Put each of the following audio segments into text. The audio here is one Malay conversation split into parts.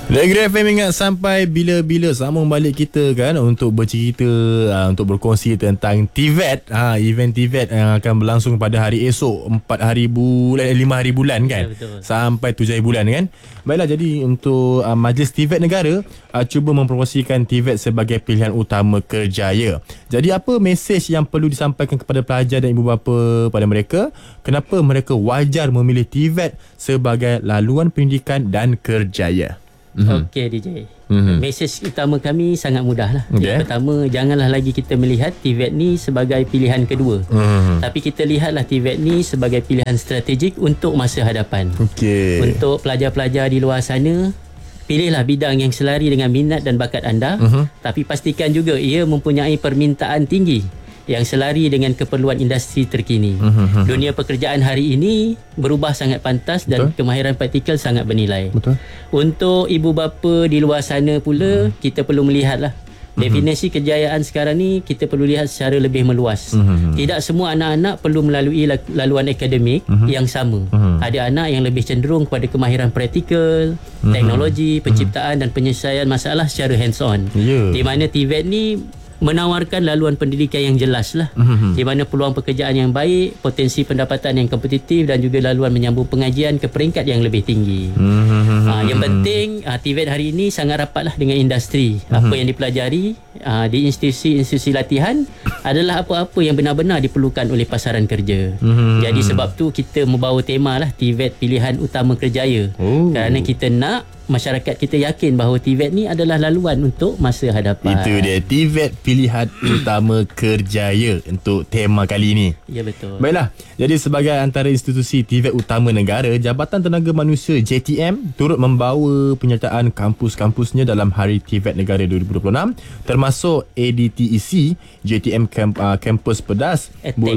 Negeri FM ingat sampai bila-bila sambung balik kita kan untuk bercerita, untuk berkongsi tentang TVET, event TVET yang akan berlangsung pada hari esok 5 hari bulan kan, ya, sampai 7 hari bulan kan. Baiklah, jadi untuk Majlis TVET Negara cuba mempromosikan TVET sebagai pilihan utama kerjaya. Jadi apa mesej yang perlu disampaikan kepada pelajar dan ibu bapa pada mereka? Kenapa mereka wajar memilih TVET sebagai laluan pendidikan dan kerjaya? Okey DJ. Mesej utama kami sangat mudah lah. Yang pertama, janganlah lagi kita melihat TVET ni sebagai pilihan kedua. Tapi kita lihatlah TVET ni sebagai pilihan strategik untuk masa hadapan. Untuk pelajar-pelajar di luar sana, pilihlah bidang yang selari dengan minat dan bakat anda. Tapi pastikan juga ia mempunyai permintaan tinggi yang selari dengan keperluan industri terkini. Dunia pekerjaan hari ini berubah sangat pantas dan kemahiran praktikal sangat bernilai. Untuk ibu bapa di luar sana pula, kita perlu melihatlah definisi kejayaan sekarang ni, kita perlu lihat secara lebih meluas. Tidak semua anak-anak perlu melalui laluan akademik yang sama. Ada anak yang lebih cenderung kepada kemahiran praktikal, teknologi, penciptaan dan penyelesaian masalah secara hands on. Di mana TVET ni menawarkan laluan pendidikan yang jelas lah, di mana peluang pekerjaan yang baik, potensi pendapatan yang kompetitif dan juga laluan menyambung pengajian ke peringkat yang lebih tinggi. Yang penting TVET hari ini sangat rapat lah dengan industri. Apa yang dipelajari di institusi latihan adalah apa-apa yang benar-benar diperlukan oleh pasaran kerja. Jadi sebab tu kita membawa tema lah TVET pilihan utama kerjaya. Kerana kita nak masyarakat kita yakin bahawa TVET ni adalah laluan untuk masa hadapan. Itu dia, TVET pilihan utama kerjaya untuk tema kali ini. Ya, betul. Baiklah, jadi sebagai antara institusi TVET utama negara, Jabatan Tenaga Manusia JTM turut membawa penyertaan kampus-kampusnya dalam Hari TVET Negara 2026, termasuk ADTEC JTM Kampus Pedas,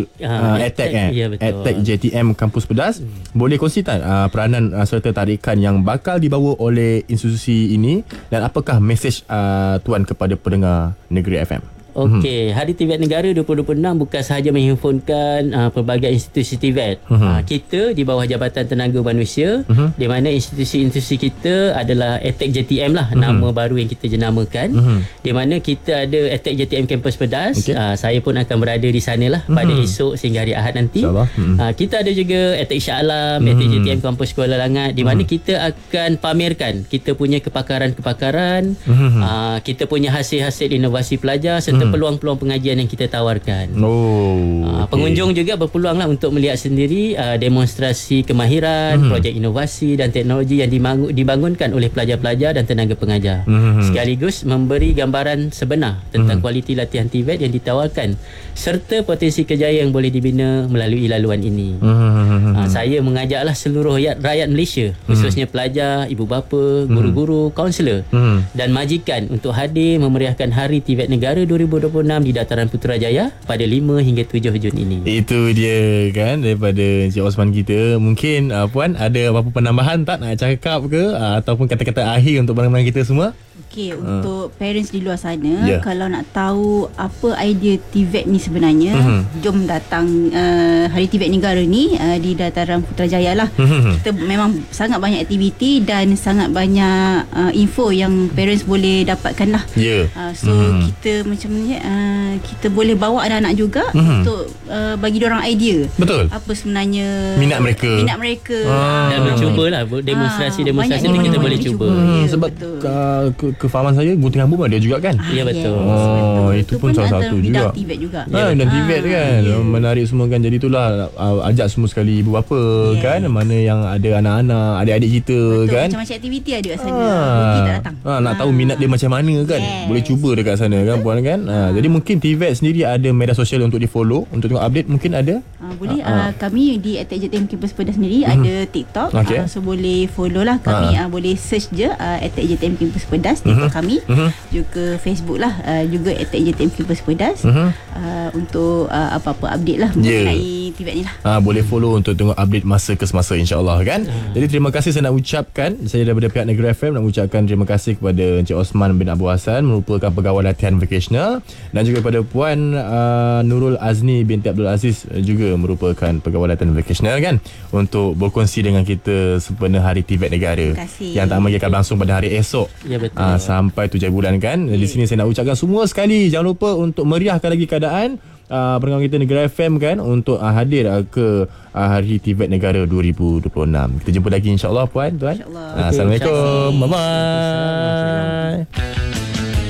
EdTech JTM Kampus Pedas. Boleh kongsi tak peranan serta tarikan yang bakal dibawa oleh institusi ini, dan apakah mesej tuan kepada pendengar Negeri FM? Okey, Hari TVET Negara 2026 bukan sahaja menghimpunkan pelbagai institusi TVET. Kita di bawah Jabatan Tenaga Manusia, di mana institusi-institusi kita adalah EdTech JTM lah, nama baru yang kita jenamakan. Di mana kita ada EdTech JTM Kampus Pedas. Saya pun akan berada di sana lah pada esok sehingga hari Ahad nanti. Kita ada juga EdTech Shah Alam, EdTech JTM Kampus Kuala Langat, di mana kita akan pamerkan kita punya kepakaran-kepakaran, kita punya hasil-hasil inovasi pelajar serta peluang-peluang pengajian yang kita tawarkan. Pengunjung juga berpeluang lah untuk melihat sendiri demonstrasi kemahiran, projek inovasi dan teknologi yang dibangunkan oleh pelajar-pelajar dan tenaga pengajar. Sekaligus memberi gambaran sebenar tentang kualiti latihan TVET yang ditawarkan serta potensi kerjaya yang boleh dibina melalui laluan ini. Saya mengajaklah seluruh rakyat Malaysia, khususnya pelajar, ibu bapa, guru-guru, kaunselor dan majikan untuk hadir memeriahkan Hari TVET Negara 2026 di Dataran Putrajaya pada 5 hingga 7 Jun ini. Itu dia kan daripada Encik Osman kita. Mungkin Puan ada apa-apa penambahan tak nak cakap ke, ataupun kata-kata akhir untuk barang-barang kita semua? Okey, untuk parents di luar sana, kalau nak tahu apa idea TVET ni sebenarnya, jom datang Hari TVET Negara ni di Dataran Putrajaya lah. Kita memang sangat banyak aktiviti dan sangat banyak info yang parents boleh dapatkan lah. So kita macam ni, kita boleh bawa anak-anak juga untuk bagi diorang idea. Betul. Apa sebenarnya minat mereka. Dan mencubalah demonstrasi-demonstrasi ni kita boleh cuba. Sebab kefahaman saya gunting rambut ada juga kan? Ya, betul. Itu pun salah satu juga. TVET juga. Dan TVET kan menarik semua kan. Jadi itulah ajak semua sekali ibu bapa kan, mana yang ada anak-anak, adik-adik kita kan. Macam-macam aktiviti ada kat sana. Kita datang. Nak tahu minat dia macam mana kan. Boleh cuba dekat sana kan puan kan. Jadi mungkin TVET sendiri ada media sosial untuk di follow, untuk tengok update mungkin ada. Boleh. Kami di EdTech JTM Kampus Pedas sendiri ada TikTok. So boleh follow lah kami. Boleh search je EdTech JTM Kampus Pedas. Twitter kami, juga Facebook lah, juga @JTM Campus Pedas, untuk apa-apa update lah mengenai TVET ni lah. Boleh follow untuk tengok update masa ke semasa, insyaAllah kan. Jadi terima kasih saya nak ucapkan, saya daripada pihak Negeri FM nak ucapkan terima kasih kepada Encik Osman bin Abu Hassan, merupakan pegawai latihan vocational, dan juga kepada Puan Nurul Azni binti Abdul Aziz, juga merupakan pegawai latihan vocational kan, untuk berkongsi dengan kita sempena Hari TVET Negara yang tak lagi akan berlangsung pada hari esok. Ya, betul. Sampai 7 bulan kan. Di sini saya nak ucapkan semua sekali, jangan lupa untuk meriahkan lagi keadaan pengawal kita Negeri FM kan, untuk hadir ke Hari TVET Negara 2026. Kita jumpa lagi insyaAllah Puan, Tuan. InsyaAllah. Assalamualaikum. Okay, Bye-bye.